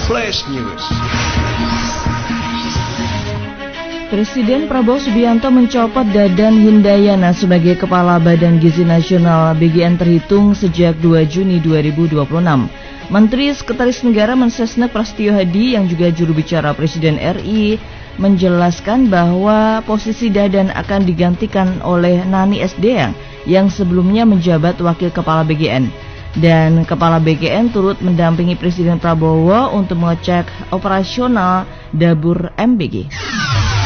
Flash News. Presiden Prabowo Subianto mencopot Dadan Hindayana sebagai Kepala Badan Gizi Nasional BGN terhitung sejak 2 Juni 2026. Menteri Sekretaris Negara Mensesnek Prasetyo Hadi yang juga juru bicara Presiden RI menjelaskan bahwa posisi Dadan akan digantikan oleh Nani SDM yang sebelumnya menjabat Wakil Kepala BGN. Dan Kepala BGN turut mendampingi Presiden Prabowo untuk mengecek operasional dapur MBG.